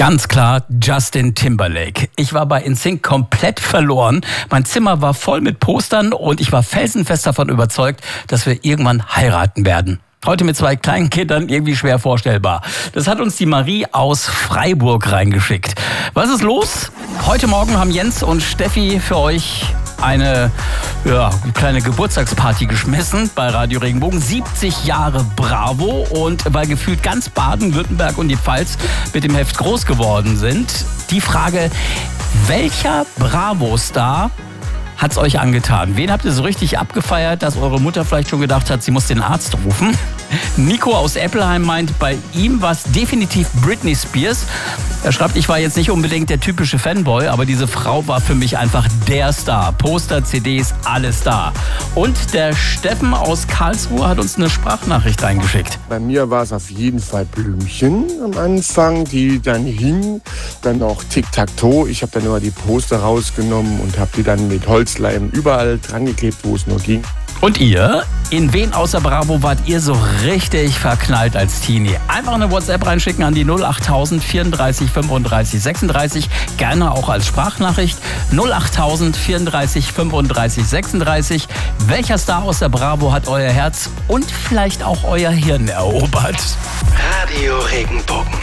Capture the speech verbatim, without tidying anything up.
Ganz klar Justin Timberlake. Ich war bei InSync komplett verloren. Mein Zimmer war voll mit Postern und ich war felsenfest davon überzeugt, dass wir irgendwann heiraten werden. Heute mit zwei kleinen Kindern irgendwie schwer vorstellbar. Das hat uns die Marie aus Freiburg reingeschickt. Was ist los? Heute Morgen haben Jens und Steffi für euch eine ja, kleine Geburtstagsparty geschmissen bei Radio Regenbogen. siebzig Jahre Bravo. Und weil gefühlt ganz Baden-Württemberg und die Pfalz mit dem Heft groß geworden sind, die Frage, welcher Bravo-Star hat's euch angetan? Wen habt ihr so richtig abgefeiert, dass eure Mutter vielleicht schon gedacht hat, sie muss den Arzt rufen? Nico aus Eppelheim meint, bei ihm war es definitiv Britney Spears. Er schreibt, ich war jetzt nicht unbedingt der typische Fanboy, aber diese Frau war für mich einfach der Star. Poster, C Ds, alles da. Und der Steffen aus Karlsruhe hat uns eine Sprachnachricht eingeschickt. Bei mir war es auf jeden Fall Blümchen am Anfang, die dann hing. Dann auch Tic-Tac-Toe. Ich habe dann immer die Poster rausgenommen und habe die dann mit Holzleim überall dran geklebt, wo es nur ging. Und ihr? In wen außer Bravo wart ihr so richtig verknallt als Teenie? Einfach eine WhatsApp reinschicken an die null achttausend vierunddreißig fünfunddreißig sechsunddreißig. Gerne auch als Sprachnachricht. null achttausend vierunddreißig fünfunddreißig sechsunddreißig. Welcher Star aus der Bravo hat euer Herz und vielleicht auch euer Hirn erobert? Radio Regenbogen.